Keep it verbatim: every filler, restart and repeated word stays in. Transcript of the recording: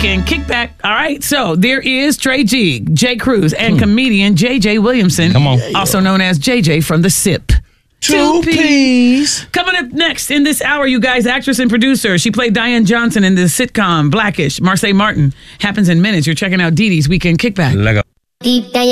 Weekend Kickback. All right, so there is Trey G, Jay Cruz, and hmm. comedian J J Williamson. Come on. Also known as J J from The Sip. Two P's. Coming up next in this hour, you guys, actress and producer. She played Diane Johnson in the sitcom Blackish. Marseille Martin happens in minutes. You're checking out Dee Dee's Weekend Kickback. Lego. Deep down